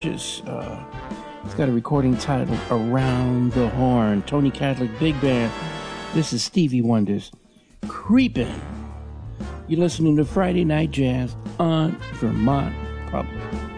It's got a recording titled Around the Horn. Tony Catholic Big Band. This is Stevie Wonder's Creepin'. You're listening to Friday Night Jazz on Vermont Public.